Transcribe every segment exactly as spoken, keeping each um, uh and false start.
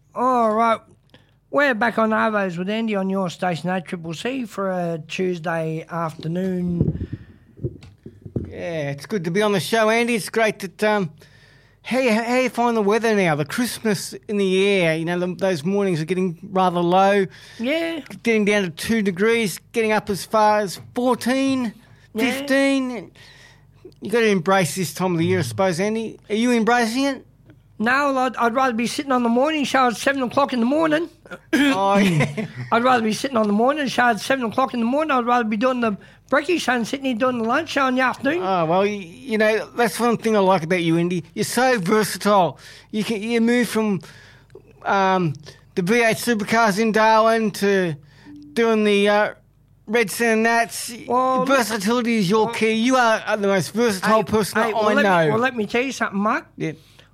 All right. We're back on Arvos with Andy on your station, A C C C, for a Tuesday afternoon. Yeah, it's good to be on the show, Andy. It's great that... Um, how, you, how you find the weather now? The crispness in the air, you know, the, those mornings are getting rather low. Yeah. Getting down to two degrees, getting up as far as fourteen, Yeah. fifteen. You've got to embrace this time of the year, I suppose, Andy. Are you embracing it? No, I'd, I'd rather be sitting on the morning show at seven o'clock in the morning. Oh, yeah. I'd rather be sitting on the morning show at seven o'clock in the morning. I'd rather be doing the breakfast show and sitting here doing the lunch show in the afternoon. Oh, well, you, you know, that's one thing I like about you, Andy. You're so versatile. You can you move from um, the V eight supercars in Darwin to doing the uh, Red Sand Nats. Well, Versatility is your well, key. You are the most versatile Hey, person hey, I well, let know. Me, well, let me tell you something, Mark. Yeah.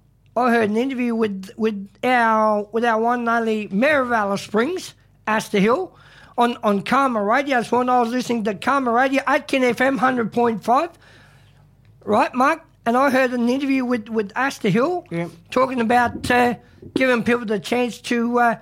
I heard an interview with with our with our one and only Mayor of Alice Springs, Astor Hill, on, on Karma Radio. That's when I was listening to Karma Radio at Ken F M one hundred point five. Right, Mark? And I heard an interview with, with Astor Hill Yeah. talking about uh, giving people the chance to uh,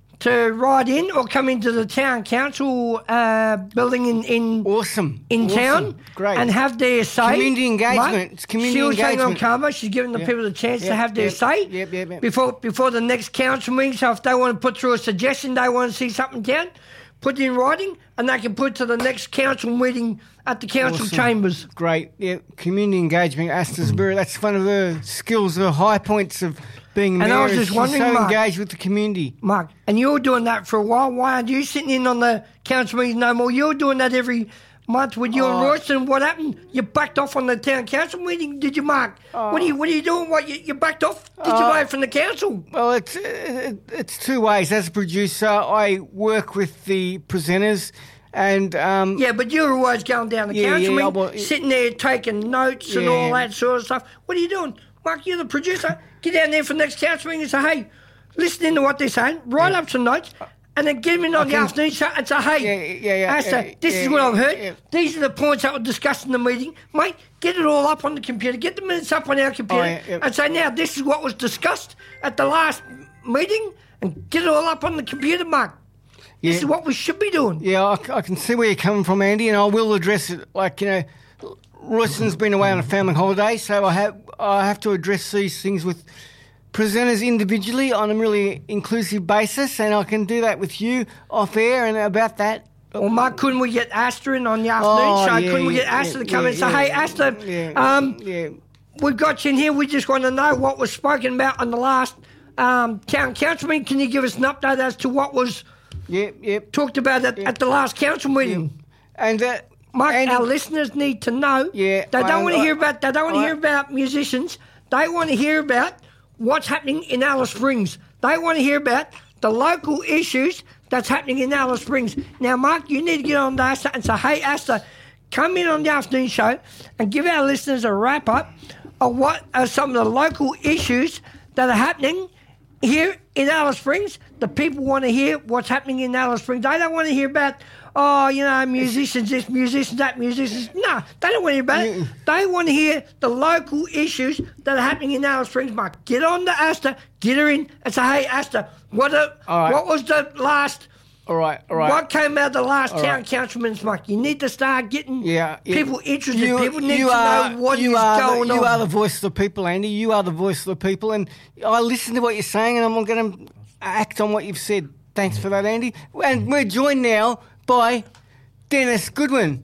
to ride in or come into the town council uh, building in, in Awesome. in Awesome. town Great. and have their say. Community engagement. Right? It's community she was saying on engagement. Karma, she's giving the Yep. people the chance to Yep, have their yep, say yep, yep, yep. before before the next council meeting. So if they want to put through a suggestion, they want to see something down, put it in writing, and they can put it to the next council meeting at the council Awesome. chambers. Great. Yeah, community engagement. Astor's very, that's one of the skills, the high points of being And mayor. I was is just she's wondering, so Mark- engaged with the community. Mark, and you're doing that for a while. Why aren't you sitting in on the council meetings no more? You're doing that every month with you and Oh. Royston. What happened? You backed off on the town council meeting, did you, Mark? What are you What are you doing? What you, you backed off? Did you Oh. away from the council? Well, it's it, it's two ways. As a producer, I work with the presenters, and um, Yeah, but you're always going down the Yeah, council yeah, meeting, well, sitting there taking notes and Yeah. all that sort of stuff. What are you doing? Mark, you're the producer. Get down there for the next council meeting and say, hey, listen to what they're saying, write up some notes, and then get them in on the can- afternoon show and say, hey, Yeah, yeah, yeah, Asta, yeah, this yeah, is what I've heard. yeah. These are the points that were discussed in the meeting. Mate, get it all up on the computer. Get the minutes up on our computer Oh, yeah, yeah. and say, now, this is what was discussed at the last meeting, and get it all up on the computer, Mark. This Yeah. is what we should be doing. yeah, I, I can see where you're coming from, Andy, and I will address it. Like you know, Royston's been away on a family holiday, so I have I have to address these things with presenters individually on a really inclusive basis, and I can do that with you off air and about that. Well, Mark, couldn't we get Astor in on the afternoon Oh, show? yeah, couldn't we get yeah, Astor to yeah, come in and say, yeah, hey, yeah, Astor, yeah, um, yeah. we've got you in here. We just want to know what was spoken about on the last um, town council meeting. Can you give us an update as to what was Yep, yep. talked about at, at the last council meeting? And uh, Mark, Andy, our listeners need to know. Yeah, They don't I- want to I- hear about. They don't want to I- hear about musicians. They want to hear about what's happening in Alice Springs. They want to hear about the local issues that's happening in Alice Springs. Now, Mark, you need to get on to Asta and say, hey, Asta, come in on the afternoon show and give our listeners a wrap up of what are some of the local issues that are happening here in Alice Springs. The people want to hear what's happening in Alice Springs. They don't want to hear about, oh, you know, musicians this, musicians that, musicians. No, they don't want to hear about it. They want to hear the local issues that are happening in Alice Springs. Mark, get on to Asta, get her in and say, hey, Asta, what, a, All right. what was the last... all right, all right. What came out of the last All town right. councilman's Mark? You need to start getting Yeah, yeah. people interested. You- people need you to are- know what is you are going the, on. You are the voice of the people, Andy. You are the voice of the people, and I listen to what you're saying, and I'm going to act on what you've said. Thanks for that, Andy. And we're joined now by Dennis Goodwin.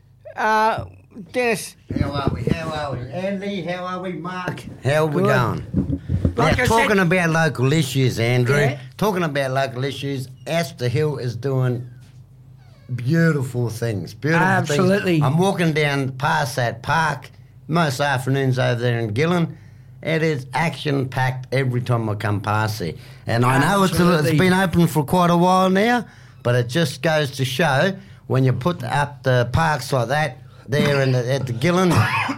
Uh, Dennis, How are we? How are we? Andy, how are we? Mark, how are we Good. going? Like now, I talking said- about local issues, Andrew, Yeah. talking about local issues, Astor Hill is doing beautiful things. Beautiful Absolutely. things. I'm walking down past that park most afternoons over there in Gillen. It is action-packed every time I come past there. And I know it's, Absolutely. it's been open for quite a while now, but it just goes to show when you put up the parks like that there in the, at the Gillen,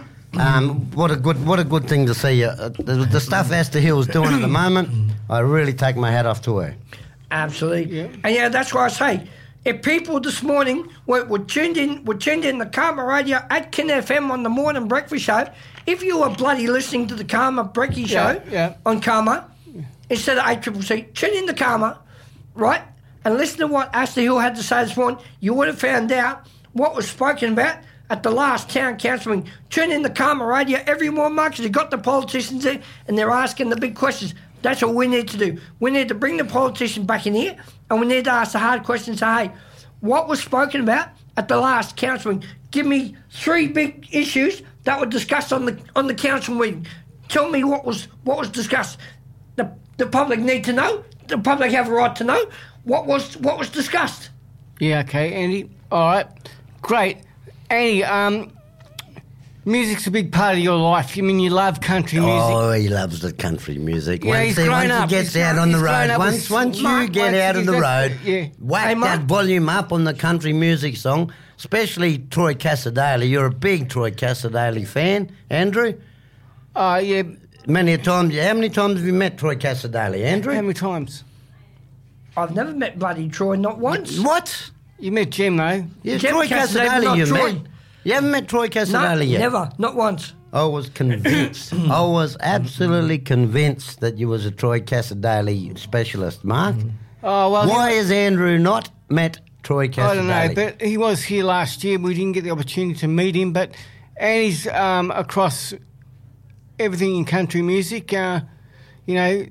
um, what a good what a good thing to see. Uh, the, the stuff Astor Hill is doing at the moment, I really take my hat off to her. Absolutely. And yeah, that's why I say, if people this morning were, were tuned in, were tuned in the Karma Radio at Ken F M on the morning breakfast show, if you were bloody listening to the Karma breakfast Yeah, show yeah. on Karma, instead of A C C C. Tune in the Karma, right, and listen to what Ashley Hill had to say this morning. You would have found out what was spoken about at the last town council meeting. Tune in the Karma radio every morning, Mark, because you've got the politicians there and they're asking the big questions. That's what we need to do. We need to bring the politician back in here and we need to ask the hard questions. Say, hey, what was spoken about at the last council meeting? Give me three big issues that were discussed on the on the council meeting. Tell me what was what was discussed. The the public need to know. The public have a right to know what was what was discussed. Yeah, okay, Andy. All right, great. Andy, um, music's a big part of your life. I mean, you love country music. Oh, he loves the country music. Yeah, once he's he, grown once up. he gets He's out grown- on the he's grown road, up once with- once you Mark, get once out on the exactly- road, yeah. whack Hey, Mark. that volume up on the country music song, especially Troy Cassadaly. You're a big Troy Cassadaly fan, Andrew. Oh, yeah. Many a times. How many times have you met Troy Cassadaly, How Andrew? many times? I've never met bloody Troy, not once. What? You met Jim, though. Yeah, Jeff Troy Cassadaly, Cassadaly, not you Troy. met. You haven't met Troy No, Cassadaly yet. never, not once. I was convinced. I was absolutely convinced that you was a Troy Cassadaly specialist, Mark. Oh, well, Why has Andrew not met Troy Cassadaly? I don't know, but he was here last year. We didn't get the opportunity to meet him, but Andy's um, across everything in country music. Uh, you know,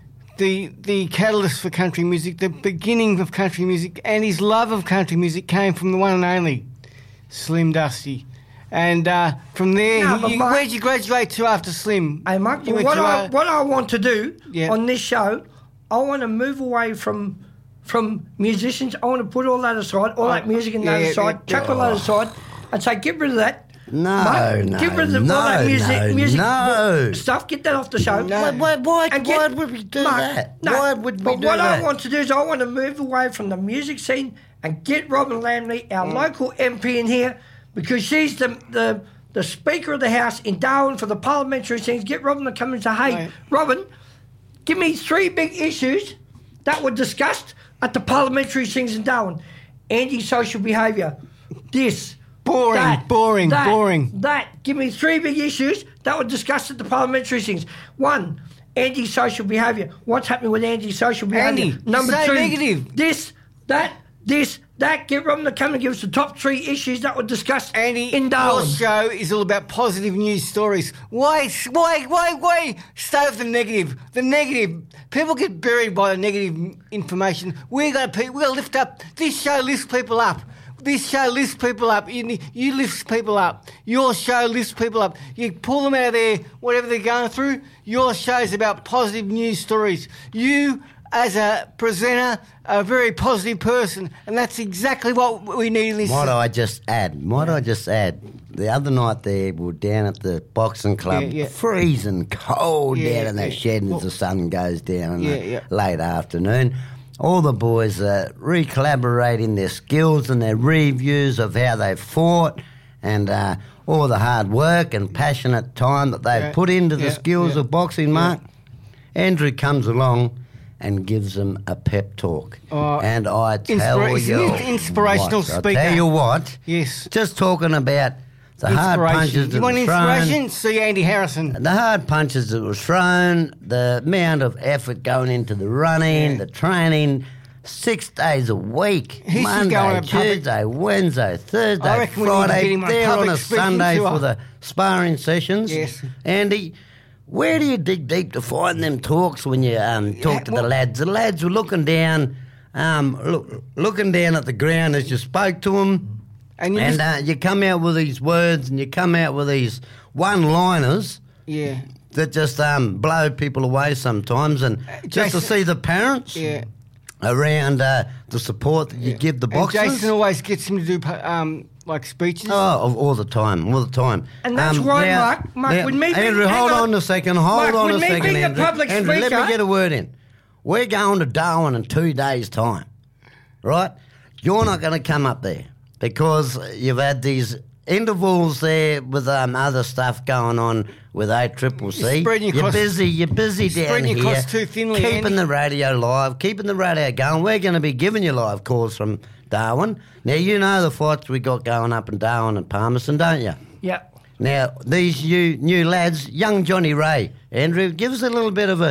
the the catalyst for country music, the beginning of country music, and his love of country music came from the one and only Slim Dusty. And uh, from there, No, he- but you, Mark- where'd you graduate to after Slim? Hey, Mark, You went what to, I uh, what I want to do Yeah. on this show, I want to move away from from musicians. I want to put all that aside, all that music and yeah, that yeah, aside, yeah, chuck all that aside, and say get rid of that. No, Mark, no, get rid of the, no, all that music, no, music no. stuff. Get that off the show. Why, why, why, And why get- would we do Mark, that? no, why would we but do what that? I want to do is I want to move away from the music scene and get Robin Lamley, our Mm. local M P, in here because she's the the the Speaker of the House in Darwin for the parliamentary things. Get Robin to come and say, hey, Right. Robin, give me three big issues that were discussed at the parliamentary things in Darwin. Anti-social behaviour, this, Boring, that, boring, that, boring. That. Give me three big issues that were discussed at the parliamentary things. One, anti-social behaviour. What's happening with anti-social behaviour? Andy, Number so two, negative. this, that, this, that. Get Robin to come and give us the top three issues that were discussed Andy, in Darwin. your show is all about positive news stories. Why, why, why, why start with the negative? The negative. People get buried by the negative information. We're going to, we're going to lift up. This show lifts people up. This show lifts people up. You, you lift people up. Your show lifts people up. You pull them out of there, whatever they're going through. Your show's about positive news stories. You, as a presenter, are a very positive person, and that's exactly what we need in this. Might I just add? Might I just add? The other night there, we were down at the boxing club, Yeah, yeah. freezing cold Yeah, down in that yeah. shed as Well- the sun goes down in Yeah, the yeah. late afternoon. All the boys are re-collaborating their skills and their reviews of how they've fought and uh, all the hard work and passionate time that they've Yeah, put into the yeah, skills yeah. of boxing, Mark. Andrew comes along and gives them a pep talk. Oh, and I tell inspira- isn't you it inspirational what, I speaker? tell you what, Yes. just talking about the hard punches Inspiration. that You want were inspiration? thrown, See Andy Harrison. the hard punches that were thrown, the amount of effort going into the running, Yeah. the training, six days a week, He should Monday, go on a public- Tuesday, Wednesday, I Thursday, reckon we need to Friday, get him on a there on public a speaking Sunday tour. for the sparring sessions. Yes. Andy, where do you dig deep to find them talks when you um, talk to well- the lads? The lads were looking down, um, look, looking down at the ground as you spoke to them. And you And just- uh, you come out with these words and you come out with these one-liners Yeah. that just um, blow people away sometimes. And just to Jason- see the parents Yeah. around uh, the support that you give the And boxers. Jason always gets him to do pu- um, like speeches. Oh, all- all the time, all the time. And that's why, Mark- Mark, with me being- Andrew, hang hold on. on a second, hold Mark, on with a me second, being a Andrew. public Andrew, let me speaker- get a word in. We're going to Darwin in two days' time, right? You're not going to come up there because you've had these intervals there with um, other stuff going on with A Triple C. You're spreading You're across- busy. You're busy You're down spreading here, across too thinly, keeping Andy. the radio live, keeping the radio going. We're going to be giving you live calls from Darwin. Now you know the fights we got going up in Darwin and Palmerston, don't you? Yeah. Now, these new, new lads, young Johnny Ray, Andrew, give us a little bit of a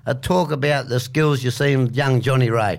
a talk about the skills you see in young Johnny Ray?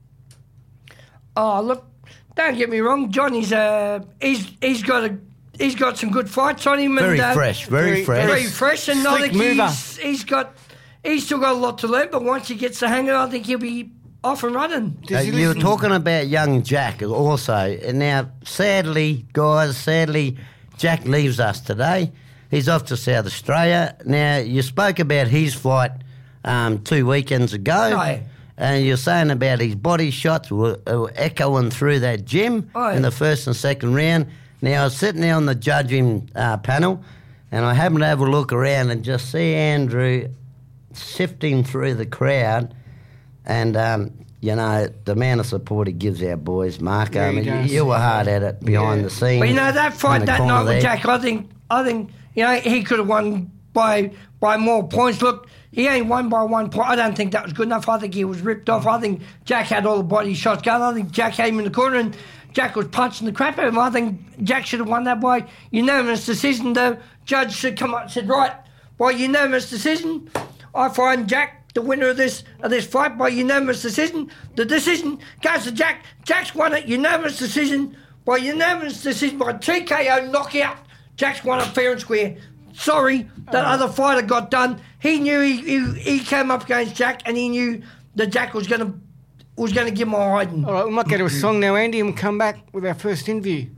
Oh, look, don't get me wrong. Johnny's uh, he's he's got a he's got some good fights on him. Very and, uh, fresh, very, very- fresh. Very fresh, and I Slick think mover. he's, he's got he's still got a lot to learn. But once he gets the hang of it, I think he'll be off and running. Uh, Does he you were listen? talking about young Jack also. And now, sadly, guys, sadly, Jack leaves us today. He's off to South Australia. Now, you spoke about his fight um, two weekends ago. Aye. And you're saying about his body shots were, were echoing through that gym Aye. in the first and second round. Now, I was sitting there on the judging uh, panel, and I happened to have a look around and just see Andrew sifting through the crowd. And, um, you know, the amount of support he gives our boys, Mark. Yeah, I he mean, you, does. you were hard at it behind Yeah. the scenes. But you know that in fight the that corner night with there. Jack, I think I think you know he could have won by by more points. Look, he ain't won by one point. I don't think that was good enough. I think he was ripped off. I think Jack had all the body shots going. I think Jack came in the corner and Jack was punching the crap out of him. I think Jack should have won that by unanimous decision. The judge should come up and said, right, by unanimous decision, I find Jack the winner of this of this fight by unanimous decision. The decision goes to Jack. Jack's won it unanimous decision by unanimous decision by T K O knockout. Jack's won it fair and square. Sorry, that other fighter got done. He knew he, he he came up against Jack, and he knew that Jack was going to was going to give him a hiding. All right, we might go to a song now, Andy, and we'll come back with our first interview.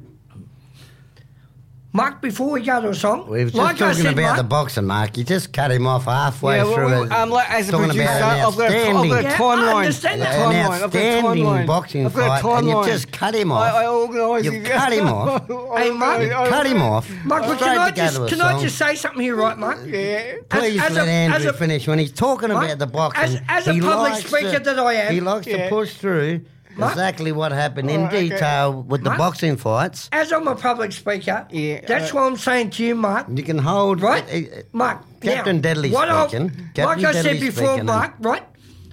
Mark, before we go to a song, We were just like I talking said, about Mark, the boxing, Mark. You just cut him off halfway Yeah, well, through well, it. um, like, as a talking producer, about an I've got a- I've outstanding, got a Yeah, I timeline. understand that. A an timeline. I've got a outstanding timeline. boxing I've got a fight, and you timeline. just cut him I, off. I organise You've cut him off. Hey, Mark, You cut him off. Mark, but Straight can I to go just to a can I song. just say something here, right, Mark? Yeah. Please as let a- Andrew as a- finish. When he's talking Mark, about the boxing, as- as a he public likes speaker to, that I am- he likes Yeah. to push through Mark? exactly what happened in Oh, okay. detail with the Mark? boxing fights. As I'm a public speaker, Yeah, that's uh, what I'm saying to you, Mark. You can hold Right, uh, uh, Mark. Captain now, Deadly what I'll- speaking. like Captain I said Deadly before, speaking, Mark. Right.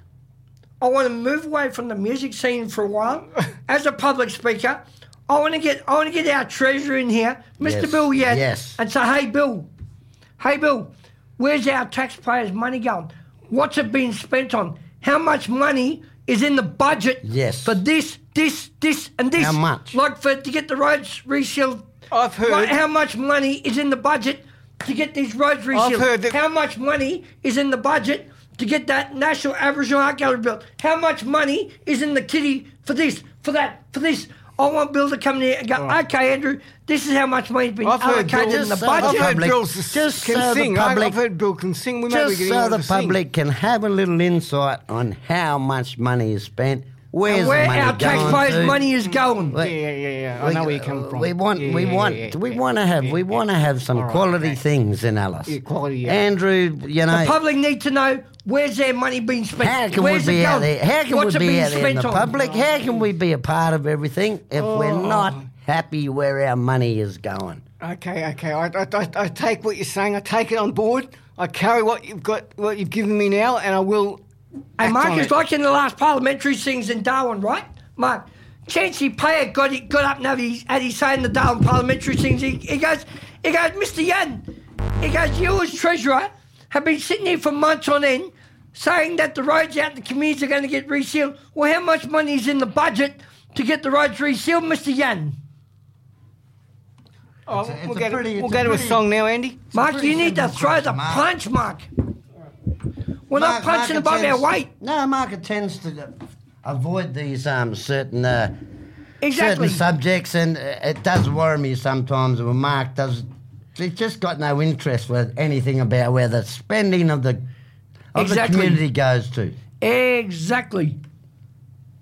I want to move away from the music scene for a while. As a public speaker, I want to get I want to get our treasurer in here, Mister Yes, Bill Yan, yes. and say, hey, Bill, hey, Bill, where's our taxpayers' money going? What's it being spent on? How much money is in the budget Yes. for this, this, this, and this? How much? Like for to get the roads resealed. I've heard- Like how much money is in the budget to get these roads resealed? heard that- How much money is in the budget to get that National Aboriginal Art Gallery built? How much money is in the kitty for this, for that, for this? I want Bill to come in here and go, okay, Andrew, this is how much money's been I've heard allocated Bill- in the Just so budget. I've heard public- Bill just can so the sing. I- public- I've heard Bill can sing. We may be Just getting so him the to sing. public can have a little insight on how much money is spent, where's and where the money our going taxpayers' to. money is going. Yeah, yeah, yeah, yeah. I know where you come from. We want, Yeah, we yeah, want, yeah, we yeah. want to have, we Yeah, want to have some All right, quality okay. things in Alice. Yeah, quality, yeah. Andrew, you know, The public need to know where's their money being spent. how can Where's we be it out going? there? How can What's it we be being out there in spent the on? public? How can we be a part of everything if we're Oh. not happy where our money is going? Okay, okay. I, I, I, I take what you're saying. I take it on board. I carry what you've got, what you've given me now, and I will. And act Mark, on it's it. like in the last parliamentary things in Darwin, right? Mark, Chancey Player got it, got up and had his, had his say in the Darwin parliamentary things. He, he goes, he goes, Mister Yan, he goes, you as treasurer have been sitting here for months on end saying that the roads out in the communities are going to get resealed. Well, how much money is in the budget to get the roads resealed, Mister Yan? Oh, It's a- it's we'll a go, pretty- to, we'll it's go a to a pretty- song now, Andy. Mark, pretty you need to simple throw the question, Mark. punch, Mark. We're Mark- not punching Mark above our attends- weight. No, Mark tends to avoid these um, certain uh, Exactly. certain subjects, and uh, it does worry me sometimes when Mark does. He's just got no interest with anything about where the spending of the of Exactly. the community goes to. Exactly.